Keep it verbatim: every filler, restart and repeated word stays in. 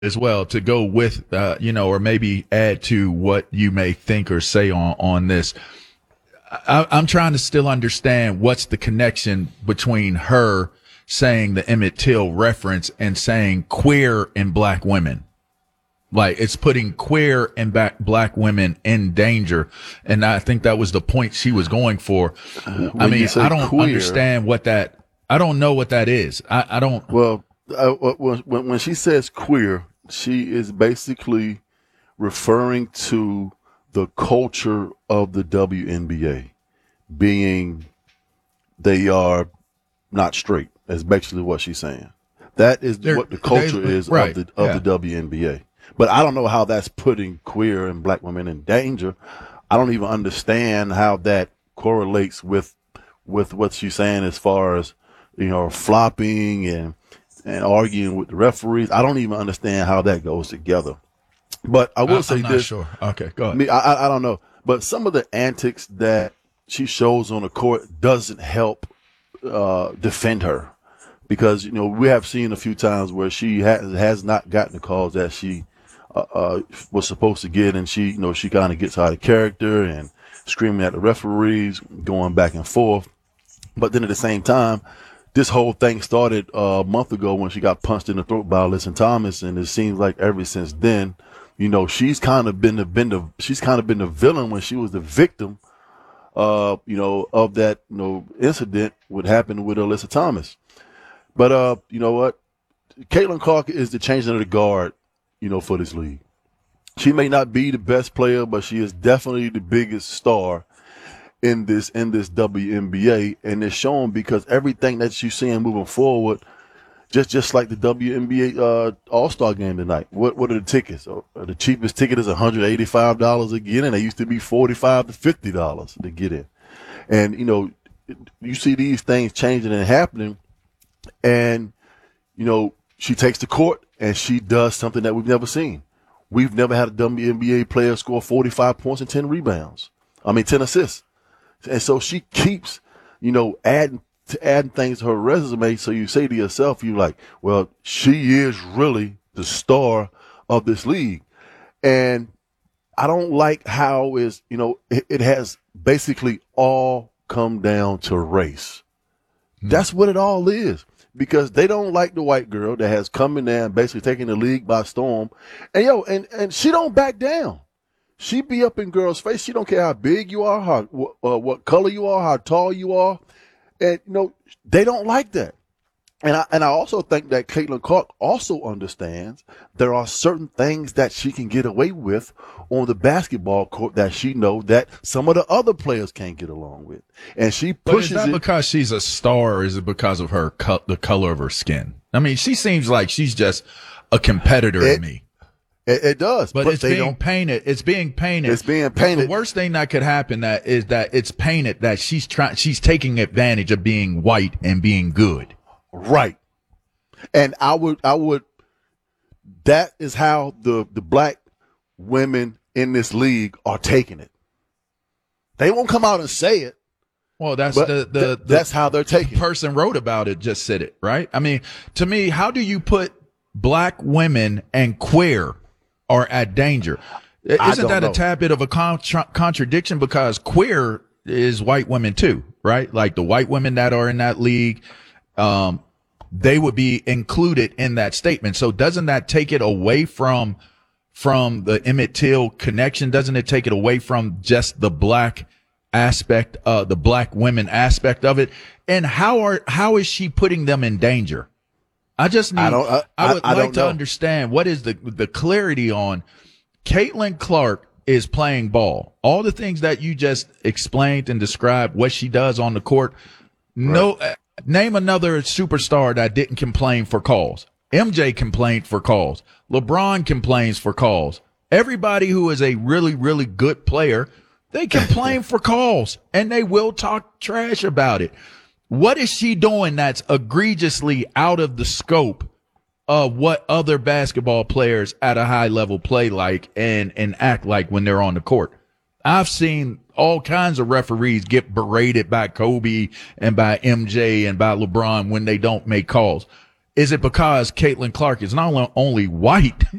as well to go with, uh, you know, or maybe add to what you may think or say on, on this. I, I'm trying to still understand what's the connection between her saying the Emmett Till reference and saying queer and black women. Like, it's putting queer and back black women in danger. And I think that was the point she was going for. When I mean, I don't queer, understand what that, I don't know what that is. I, I don't. Well, uh, when, when she says queer, she is basically referring to the culture of the W N B A, being they are not straight. That's basically what she's saying. That is They're, what the culture they, is right, of the of yeah. the W N B A. But I don't know how that's putting queer and black women in danger. I don't even understand how that correlates with with what she's saying as far as, you know, flopping and and arguing with the referees. I don't even understand how that goes together. But I will I, say I'm not this. sure. Okay, go ahead. Me, I, I I don't know. But some of the antics that she shows on the court doesn't help uh, defend her, because, you know, we have seen a few times where she has has not gotten the calls that she uh, uh, was supposed to get, and she, you know, she kind of gets out of character and screaming at the referees, going back and forth. But then at the same time, this whole thing started uh, a month ago when she got punched in the throat by Alyssa Thomas, and it seems like ever since then, you know, she's kind of been the, been the she's kind of been the villain when she was the victim, uh, you know, of that, you know, incident what happened with Alyssa Thomas. But uh, you know what, Caitlin Clark is the changing of the guard, you know, for this league. She may not be the best player, but she is definitely the biggest star in this in this W N B A, and it's shown because everything that you're seeing moving forward, just just like the W N B A uh, All-Star game tonight. What what are the tickets? Uh, the cheapest ticket is one hundred eighty-five dollars to get in. They used to be forty-five to fifty dollars to get in. And, you know, you see these things changing and happening, and, you know, she takes the court and she does something that we've never seen. We've never had a W N B A player score forty-five points and ten rebounds. I mean, ten assists. And so she keeps, you know, adding to adding things to her resume. So you say to yourself, you're like, well, she is really the star of this league. And I don't like how is, you know, it, it has basically all come down to race. Mm-hmm. That's what it all is, because they don't like the white girl that has come in there and basically taken the league by storm. And yo, and, and she don't back down. She be up in girls' face. She don't care how big you are, how uh, what color you are, how tall you are, and, you know, they don't like that. And I and I also think that Caitlin Clark also understands there are certain things that she can get away with on the basketball court that she know that some of the other players can't get along with, and she pushes. But is that it. because she's a star, or is it because of her co- the color of her skin? I mean, she seems like she's just a competitor it, to me. It, it does, but, but it's they being don't, painted. It's being painted. It's being painted. The worst thing that could happen that is that it's painted that she's trying. She's taking advantage of being white and being good. Right. And I would, I would. That is how the the black women in this league are taking it. They won't come out and say it. Well, that's but the, the, th- the that's how they're taking the person wrote about it just said it, right? I mean, to me, how do you put black women and queer are at danger? Isn't that know. a tad bit of a contra- contradiction? Because queer is white women too, right? Like the white women that are in that league, um, they would be included in that statement. So doesn't that take it away from from the Emmett Till connection? Doesn't it take it away from just the black aspect, uh, the black women aspect of it? And how are how is she putting them in danger? I just need. I, don't, I, I would I, I like to know. understand what is the the clarity on Caitlin Clark is playing ball. All the things that you just explained and described, what she does on the court. No, Right. Name another superstar that didn't complain for calls. M J complained for calls. LeBron complains for calls. Everybody who is a really, really good player, they complain for calls, and they will talk trash about it. What is she doing that's egregiously out of the scope of what other basketball players at a high level play like and, and act like when they're on the court? I've seen all kinds of referees get berated by Kobe and by M J and by LeBron when they don't make calls. Is it because Caitlin Clark is not only- only white,